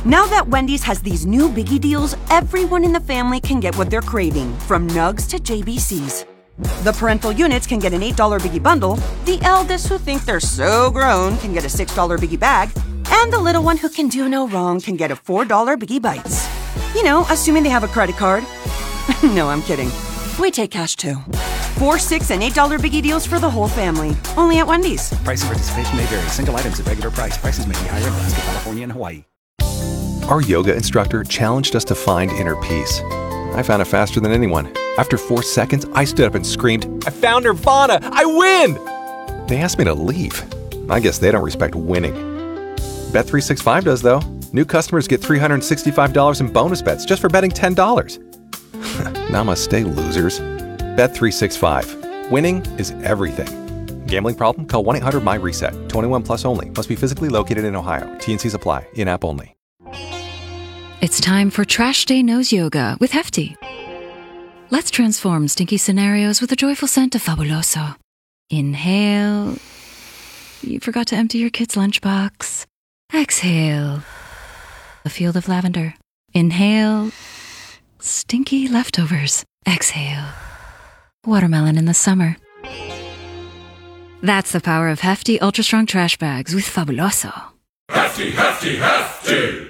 Now that Wendy's has these new biggie deals, everyone in the family can get what they're craving, from nugs to JBCs. The parental units can get an $8 biggie bundle, the eldest who think they're so grown can get a $6 biggie bag, and the little one who can do no wrong can get a $4 biggie bites. You know, assuming they have a credit card. No, I'm kidding. We take cash too. 4, 6, and $8 biggie deals for the whole family. Only at Wendy's. Price and participation may vary. Single items at regular price. Prices may be higher in Alaska, California, and Hawaii. Our yoga instructor challenged us to find inner peace. I found it faster than anyone. After 4 seconds, I stood up and screamed, "I found Nirvana! I win!" They asked me to leave. I guess they don't respect winning. Bet365 does, though. New customers get $365 in bonus bets just for betting $10. Namaste, losers. Bet365. Winning is everything. Gambling problem? Call 1-800-MY-RESET. 21 plus only. Must be physically located in Ohio. T&Cs apply. In-app only. It's time for Trash Day Nose Yoga with Hefty. Let's transform stinky scenarios with a joyful scent of Fabuloso. Inhale. You forgot to empty your kid's lunchbox. Exhale. A field of lavender. Inhale. Stinky leftovers. Exhale. Watermelon in the summer. That's the power of Hefty Ultra Strong Trash Bags with Fabuloso. Hefty, hefty, hefty!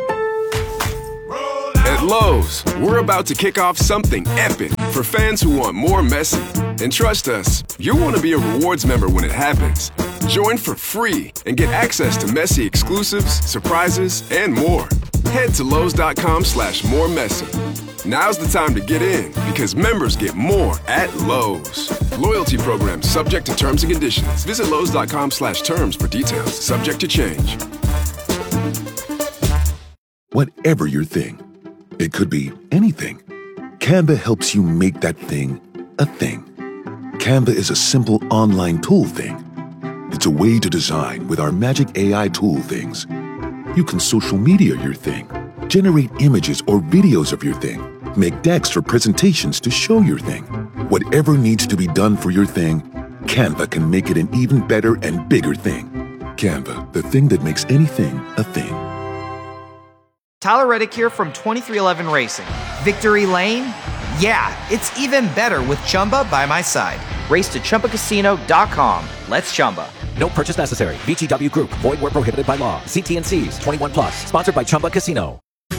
At Lowe's, we're about to kick off something epic for fans who want more Messi. And trust us, you'll want to be a rewards member when it happens. Join for free and get access to Messi exclusives, surprises, and more. Head to Lowe's.com/more Messi. Now's the time to get in because members get more at Lowe's. Loyalty program subject to terms and conditions. Visit Lowe's.com/terms for details. Subject to change. Whatever your thing, it could be anything. Canva helps you make that thing a thing. Canva is a simple online tool thing. It's a way to design with our magic AI tool things. You can social media your thing, generate images or videos of your thing, make decks or presentations to show your thing. Whatever needs to be done for your thing, Canva can make it an even better and bigger thing. Canva, the thing that makes anything a thing. Tyler Reddick here from 2311 Racing. Victory Lane? Yeah, it's even better with Chumba by my side. Race to ChumbaCasino.com. Let's Chumba. No purchase necessary. VGW Group. Void where prohibited by law. See T&Cs. 21 plus. Sponsored by Chumba Casino.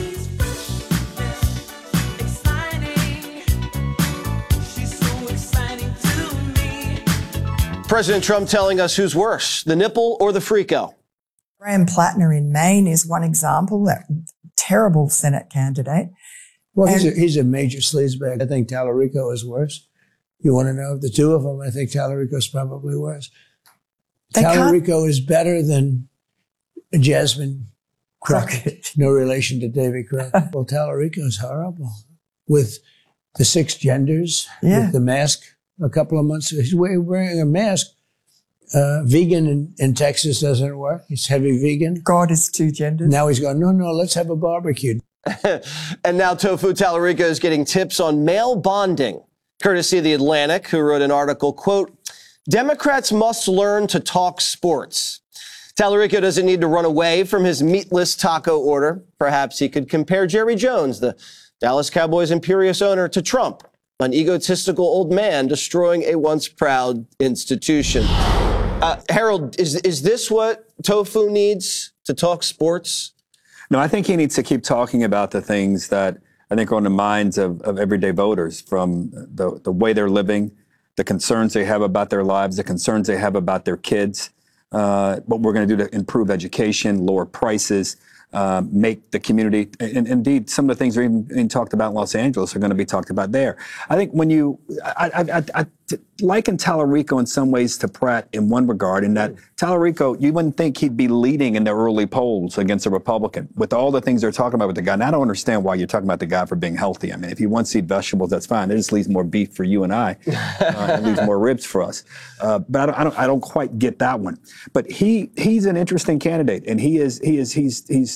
President Trump telling us who's worse, the nipple or the freako? Graham Plattner in Maine is one example, that terrible Senate candidate. Well, he's a major sleazebag. I think Tallarico is worse. You want to know the two of them? I think Tallarico's probably worse. Tallarico is better than Jasmine Crockett. No relation to Davy Crockett. Well, Tallarico is horrible. With the 6 genders, with the mask a couple of months ago. He's wearing a mask. Vegan in Texas doesn't work. It's heavy vegan. God is 2 genders. Now he's going, no, let's have a barbecue. And now Tofu Tallarico is getting tips on male bonding, courtesy of The Atlantic, who wrote an article, quote, Democrats must learn to talk sports. Tallarico doesn't need to run away from his meatless taco order. Perhaps he could compare Jerry Jones, the Dallas Cowboys' imperious owner, to Trump, an egotistical old man destroying a once proud institution. Harold, is this what Tofu needs to talk sports? No, I think he needs to keep talking about the things that I think are on the minds of everyday voters, from the way they're living, the concerns they have about their lives, the concerns they have about their kids, what we're going to do to improve education, lower prices, make the community, and indeed some of the things that are even being talked about in Los Angeles are going to be talked about there. I think when I liken Tallarico in some ways to Pratt in one regard, in that Tallarico, you wouldn't think he'd be leading in the early polls against a Republican with all the things they're talking about with the guy. And I don't understand why you're talking about the guy for being healthy. I mean, if he wants to eat vegetables, that's fine. It just leaves more beef for you and I. It leaves more ribs for us. But I don't quite get that one. But he's an interesting candidate, and he's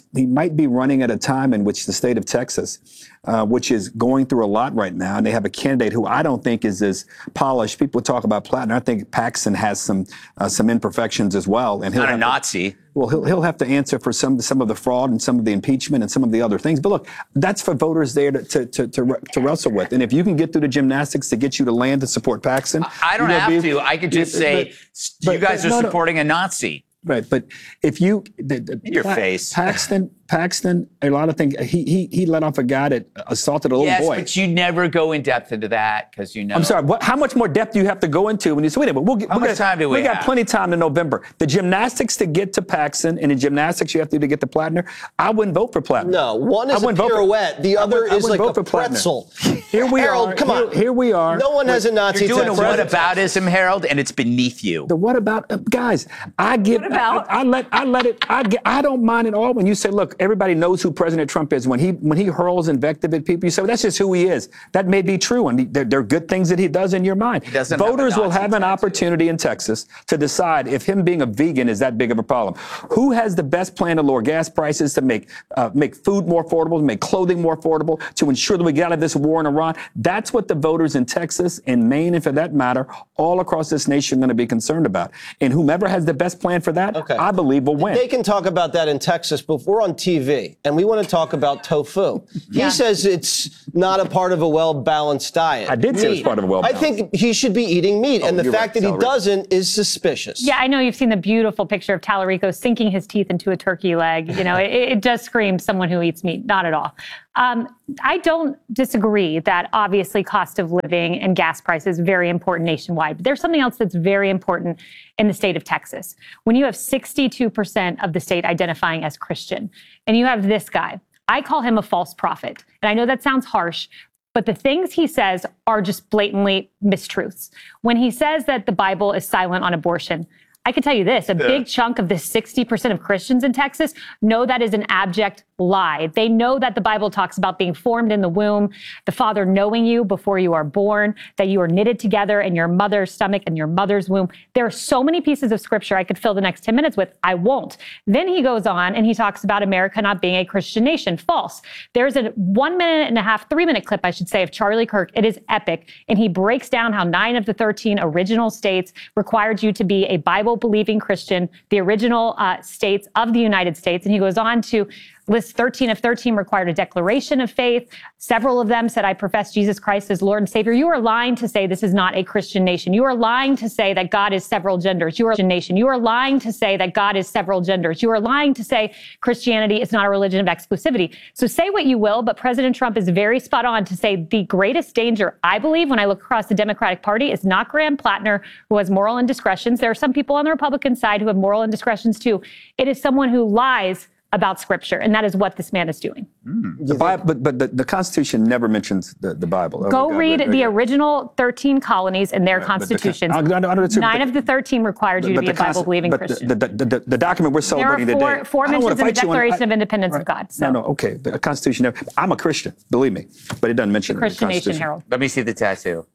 he might be running at a time in which the state of Texas, which is going through a lot right now, and they have a candidate who I don't think is as polished. People talk about Plattner. I think Paxton has some imperfections as well, and he'll not a Nazi. Well, he'll have to answer for some of the fraud and some of the impeachment and some of the other things. But look, that's for voters there to wrestle with. And if you can get through the gymnastics to get you to land to support Paxton, I don't have to. I could just say you guys are supporting a Nazi. Right, but if you your face, Paxton, a lot of things. He let off a guy that assaulted a little boy. Yes, but you never go in depth into that because you know. I'm sorry. How much more depth do you have to go into when you say, wait a minute? How much time do we have? We got plenty of time in November. The gymnastics to get to Paxton and the gymnastics you have to do to get to Plattner. I wouldn't vote for Plattner. No, one is a pirouette. The other is like a pretzel. Here we Harold, are. Come on. Here we are. No one has a Nazi. You're doing a whataboutism, Harold, and it's beneath you. The what about guys? I don't mind at all when you say, look, everybody knows who President Trump is. When he hurls invective at people, you say, well, that's just who he is. That may be true, and there are good things that he does in your mind. Voters will have an opportunity in Texas to decide if him being a vegan is that big of a problem. Who has the best plan to lower gas prices, to make food more affordable, to make clothing more affordable, to ensure that we get out of this war in Iran? That's what the voters in Texas and Maine, and for that matter, all across this nation are going to be concerned about. And whomever has the best plan for that, I believe will win. They can talk about that in Texas, but we're on TV, and we want to talk about tofu. He says it's not a part of a well-balanced diet. I did say it's part of a well-balanced. I think he should be eating meat, and the fact that he doesn't is suspicious. Yeah, I know you've seen the beautiful picture of Tallarico sinking his teeth into a turkey leg. You know, it does scream someone who eats meat. Not at all. I don't disagree that obviously cost of living and gas prices is very important nationwide. But there's something else that's very important in the state of Texas. When you have 62% of the state identifying as Christian, and you have this guy, I call him a false prophet. And I know that sounds harsh, but the things he says are just blatantly mistruths. When he says that the Bible is silent on abortion, I can tell you this, a big chunk of the 60% of Christians in Texas know that is an abject lie. They know that the Bible talks about being formed in the womb, the Father knowing you before you are born, that you are knitted together in your mother's stomach and your mother's womb. There are so many pieces of scripture I could fill the next 10 minutes with. I won't. Then he goes on and he talks about America not being a Christian nation. False. There's a 1 minute and a half, 3 minute clip, I should say, of Charlie Kirk. It is epic. And he breaks down how 9 of the 13 original states required you to be a Bible-believing Christian, the original states of the United States. And he goes on to list 13 of 13 required a declaration of faith. Several of them said, I profess Jesus Christ as Lord and Savior. You are lying to say this is not a Christian nation. You are lying to say that God is several genders. You are a nation. You are lying to say that God is several genders. You are lying to say Christianity is not a religion of exclusivity. So say what you will, but President Trump is very spot on to say the greatest danger, I believe, when I look across the Democratic Party is not Graham Plattner, who has moral indiscretions. There are some people on the Republican side who have moral indiscretions too. It is someone who lies about scripture, and that is what this man is doing. The Bible, but the Constitution never mentions the Bible. Go read the original 13 colonies and their constitutions. 9 of the 13 required you to be a Bible-believing Christian. The document we're celebrating today. There are four mentions in the Declaration of Independence of God. So. No, okay. The Constitution never. I'm a Christian, believe me, but it doesn't mention the Christian nation, Harold. Let me see the tattoo.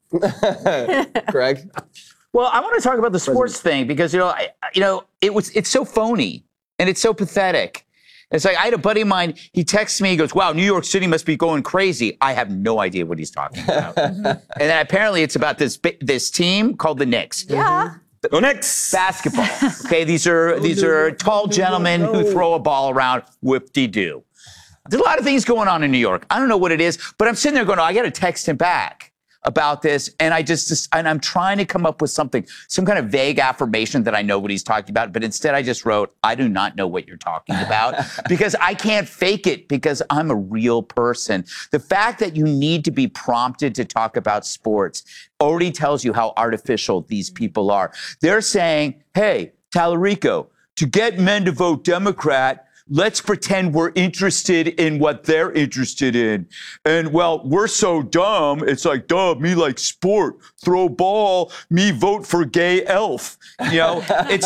Greg? Well, I want to talk about the sports thing because it's so phony and it's so pathetic. It's like I had a buddy of mine, he texts me, he goes, wow, New York City must be going crazy. I have no idea what he's talking about. And then apparently it's about this team called the Knicks. Yeah. Go Knicks! Basketball. Okay, these are tall gentlemen who throw a ball around, whoop-de-doo. There's a lot of things going on in New York. I don't know what it is, but I'm sitting there going, I got to text him back about this, and I'm trying to come up with something, some kind of vague affirmation that I know what he's talking about, but instead I just wrote, I do not know what you're talking about, because I can't fake it, because I'm a real person. The fact that you need to be prompted to talk about sports already tells you how artificial these people are. They're saying, hey, Tallarico, to get men to vote Democrat, let's pretend we're interested in what they're interested in. And, well, we're so dumb. It's like, duh, me like sport, throw ball, me vote for gay elf. You know,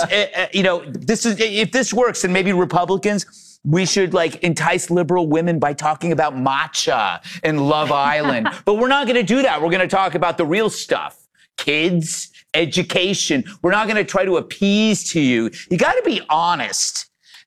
if this works, then maybe Republicans, we should entice liberal women by talking about matcha and Love Island. But we're not going to do that. We're going to talk about the real stuff. Kids, education. We're not going to try to appease to you. You got to be honest.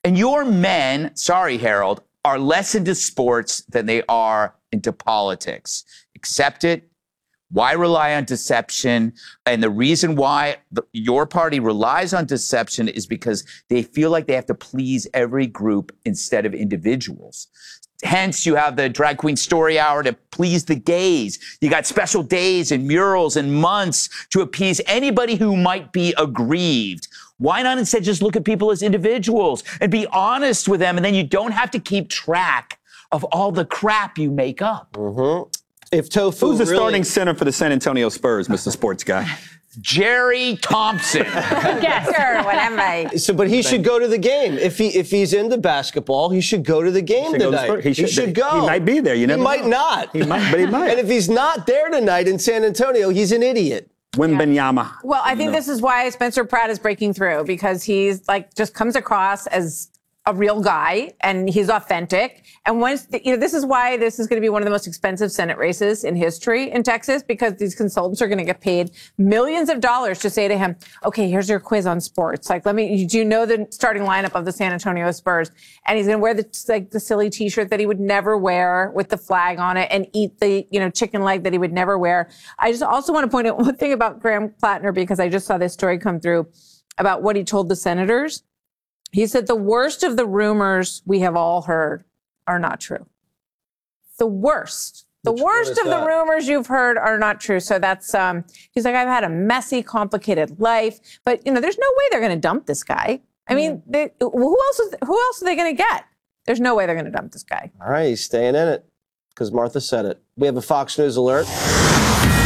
And your men, sorry, Harold, are less into sports than they are into politics. Accept it. Why rely on deception? And the reason why your party relies on deception is because they feel like they have to please every group instead of individuals. Hence, you have the Drag Queen Story Hour to please the gays. You got special days and murals and months to appease anybody who might be aggrieved. Why not instead just look at people as individuals and be honest with them, and then you don't have to keep track of all the crap you make up. Mm-hmm. If tofu Who's the starting center for the San Antonio Spurs, Mr. Sports Guy? Jerry Thompson. Yes, sure, whatever. So, but he should go to the game. If he's into basketball, he should go to the game tonight. He should go. He might be there. You never He might know. not. He might, but he might. And if he's not there tonight in San Antonio, he's an idiot. Wimbenyama. Well, I think this is why Spencer Pratt is breaking through, because he's like just comes across as a real guy and he's authentic. And once, this is why this is going to be one of the most expensive Senate races in history in Texas, because these consultants are going to get paid millions of dollars to say to him, okay, here's your quiz on sports. Like, do you know the starting lineup of the San Antonio Spurs? And he's going to wear the silly t-shirt that he would never wear with the flag on it and eat the, chicken leg that he would never wear. I just also want to point out one thing about Graham Plattner, because I just saw this story come through about what he told the senators. He said the worst of the rumors we have all heard are not true. The worst. The worst of the rumors you've heard are not true. So that's, he's like, I've had a messy, complicated life, but there's no way they're going to dump this guy. I mean, who else are they going to get? There's no way they're going to dump this guy. All right, he's staying in it because Martha said it. We have a Fox News alert.